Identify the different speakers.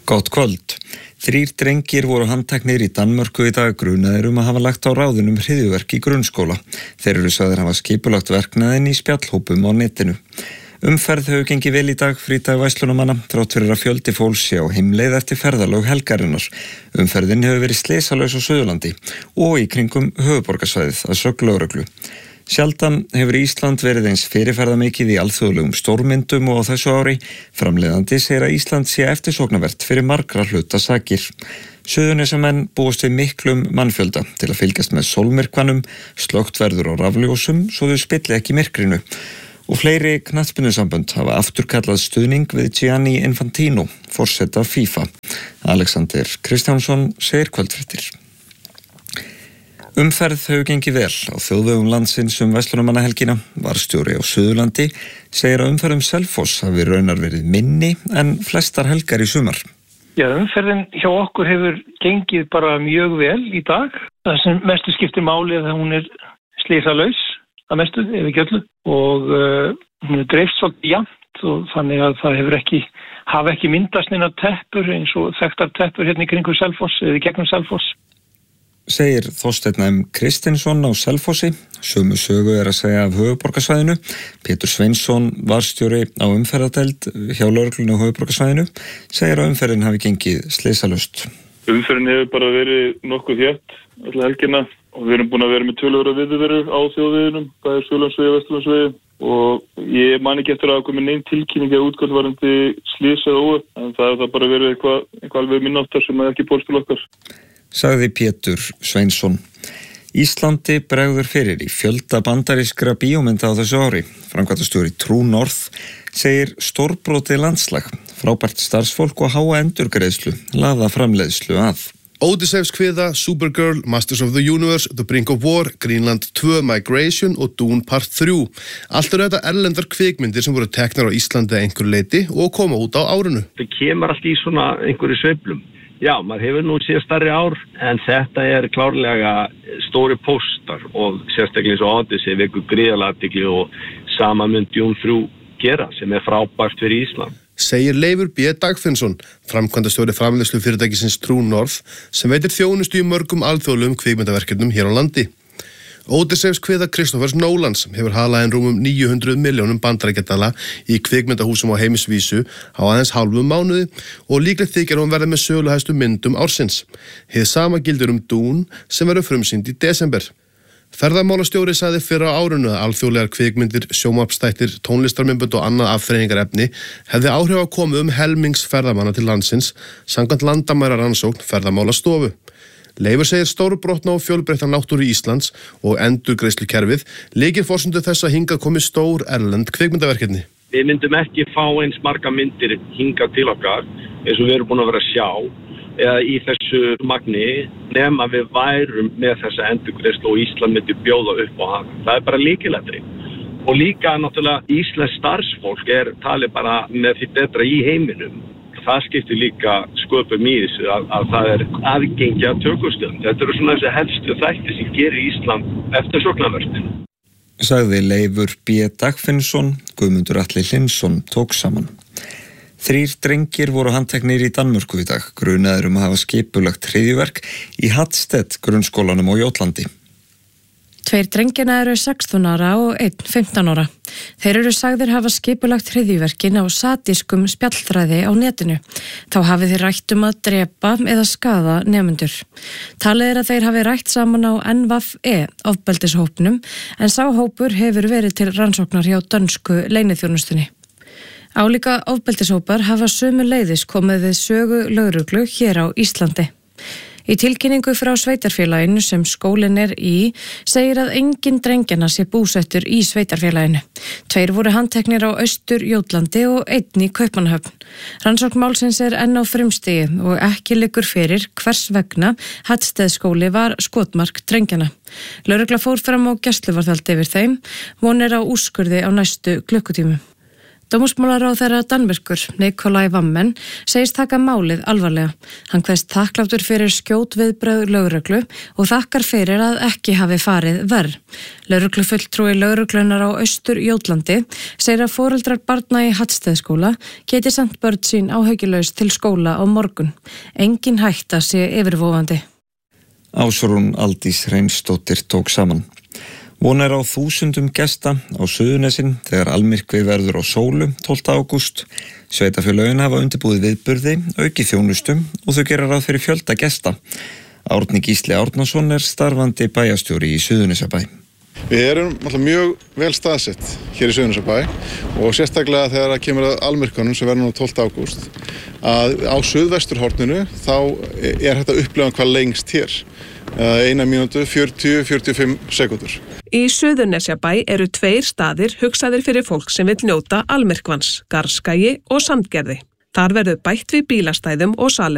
Speaker 1: Gott kvöld. 3 drengir voru handteknir í Danmörku í dag grunaðir að hafa lagt á ráðunum hryðjuverk í grunnskóla. Þeir eru sagðir hafa skipulagt verknaðinn í spjallhópum á netinu. Umferð hefur gengið vel í dag frídag væslunamanna, þrátt fyrir að fjöldi fólks sé á heimleið eftir ferðalög helgarinnar. Umferðin hefur verið slysalaus á Suðurlandi og í kringum höfuðborgarsvæðið að sögn lögreglu. Sjaldan hefur Ísland verið eins fyrirferðamikið í alþjóðlegum stórmyndum og á þessu ári. Framleiðandi segir að Ísland sé eftirsóknarvert fyrir margra hluta sakir. Suðurnesjamenn búast við miklum mannfjölda til að fylgjast með sólmyrkvanum, slökkt verður á rafljósum svo þau spilli ekki myrkrinu. Og fleiri knattspyrnusambönd hafa afturkallað stuðning við Gianni Infantino, forseta FIFA. Alexander Kristjánsson segir kvöldfréttir. Umferð hefur gengið vel á þjóðvegum landsins verslunarmannahelgina. Varðstjóri á Suðurlandi segir að umferð Selfoss hafi raunar verið minni en flestar helgar í sumar.
Speaker 2: Já, umferðin hjá okkur hefur gengið bara mjög vel í dag. Það sem mestu skiptir máli er að hún er slysalaus að mestu, ef ekki öllu, og hún er dreifst svolítið jafnt og þannig að það hafa ekki myndast neina teppur eins og þekktar teppur hérna í kringum Selfoss eða í gegnum Selfoss.
Speaker 1: Segir Þorsteinn Kristinsson á Selfossi. Sömu sögu er að segja af höfuðborgarsvæðinu. Pétur Sveinsson, varðstjóri á umferðardeild hjá lögreglunni á höfuðborgarsvæðinu, segir að umferðin hafi gengið slysalaust.
Speaker 3: Umferðin hefur bara verið nokkuð þétt alla helgina og við erum búin að vera með töluverða viðveru á þjóðveginum, það er Suðurlandsvegi, Vesturlandsvegi, og ég man ekki eftir að koma neinn tilkynning eða útkall varðandi slys eða óhöpp, en það er bara verið eitthvað alveg minnáttar sem ekki bólst til okkar.
Speaker 1: Sagði Pétur Sveinsson. Íslandi bregður fyrir í fjölda bandarískra bíómynda á þessu ári. Framkvæmdastjóri True North segir stórbrotið landslag, frábært starfsfólk og háa endurgreiðslu, laða framleiðslu að.
Speaker 4: Ódysseifs kviða, Supergirl, Masters of the Universe, The Brink of War, Greenland 2, Migration og Dune Part 3. Allt eru þetta erlendar kvikmyndir sem voru teknar á Íslandi að einhverju leyti og koma út á árinu.
Speaker 5: Það kemur allt í svona einhverju sveiflum. Já, maður hefur nú séð stærri ár, en þetta er klárlega stóri póstar og sérstaklega eins og Odyssey vekur gríðarlega athygli og sama mun Dune 3 gera sem er frábært fyrir Ísland.
Speaker 4: Segir Leifur B. Dagfinnsson, framkvæmdastjóri framleiðslu fyrirtækisins True North, sem veitir þjónustu í mörgum alþjóðlegum kvikmyndaverkefnum hér á landi. Ódysseifs kviða Christophers Nolans hefur halað inn rúmum 900 milljónum bandaríkjadala í kvikmyndahúsum á heimisvísu á aðeins hálfum mánuði og líklegt þykir hún verða með söluhæstu myndum ársins. Hið sama gildir Dune sem verður frumsýnd í desember. Ferðamálastjóri sagði fyrr á árinu að alþjóðlegar kvikmyndir, sjónvarpsþættir, tónlistarmyndbönd og annað afþreyingarefni hefði áhrif að koma helmings ferðamanna til landsins samkvæmt landamærarannsókn Ferðamálastofu. Leifur segir stórbrotna og fjölbreytta náttúru Íslands og endurgreiðslukerfið liggi forsendu þess að hingað komi stór erlend kvikmyndaverkefni.
Speaker 5: Við myndum ekki fá eins marga myndir hingað til okkar eins og við erum búin að vera að sjá eða í þessu magni nema við værum með þessa endurgreiðslu og Ísland myndi bjóða upp á hana. Það er bara lykilatriði. Og líka náttúrulega Íslands starfsfólk er talið bara með því betra í heiminum. Það skiptir líka sköpum í þessu að það er aðgengi að tökustöðum. Þetta eru svona þessi helstu þætti sem gerir Ísland eftirsóknarvert.
Speaker 1: Sagði Leifur B. Dagfinnsson, Guðmundur Atli Hlynsson tók saman. 3 drengir voru handteknir í Danmörku í dag, grunaðir að hafa skipulagt hryðjuverk í Hattstedt grunnskólanum á Jótlandi.
Speaker 6: 2 drengina eru 16 ára og 1 15 ára. Þeir eru sagðir hafa skipulagt hryðjuverkin á sadískum spjallþræði á netinu. Þá hafi þeir rætt að drepa eða skaða nemendur. Talið er að þeir hafi rætt saman á NVE ofbeldishópnum, en sá hópur hefur verið til rannsóknar hjá dönsku leyniþjónustunni. Álíka ofbeldishópar hafa sömuleiðis komið við sögu lögreglu hér á Íslandi. Í tilkynningu frá sveitarfélaginu sem skólinn er í segir að enginn drengjana sé búsettur í sveitarfélaginu. 2 voru handteknir á Austur-Jótlandi og 1 í Kaupmannahöfn. Rannsókn málsins er enn á frumstigi og ekki liggur fyrir hvers vegna Hattsteðskóli var skotmark drengjana. Lögregla fór fram á gæsluvarðhald yfir þeim, von er á úrskurði á næstu klukkutímum. Dómsmálaráðherra Danmerkur, Nikolai Vammen, segist taka málið alvarlega. Hann kveðst þakkláttur fyrir skjót viðbrögð lögreglu og þakkar fyrir að ekki hafi farið verr. Lögreglufulltrúi lögreglunar á Austur-Jótlandi segir að foreldrar barna í Hallsteinsskóla geti samt börn sín áhyggjulaus til skóla á morgun. Engin hætta sé yfirvofandi.
Speaker 1: Ásrún Aldís Reynsdóttir tók saman. Von er á 1000 gesta á Suðurnesin þegar almyrkvi verður á sólu 12. ágúst. Sveitarfélögin hafa undirbúið viðburði, aukið þjónustu og þau gera ráð fyrir fjölda gesta. Árni Gísli Árnason er starfandi bæjarstjóri í Suðurnesjabæ.
Speaker 7: Við erum alltaf mjög vel staðsett hér í Suðurnesjabæ og sérstaklega þegar það kemur að almyrkvanum sem verður nú 12. ágúst að á suðvesturhorninu þá er hægt að upplifa hvað lengst hér. 1 mínútu 40-45 sekúndur.
Speaker 8: Í Suðurnesjabæ eru 2 staðir hugsaðir fyrir fólk sem vill njóta almyrkvans, Garðskagi og Sandgerði. Þar verður bætt við bílastæðum og salernum.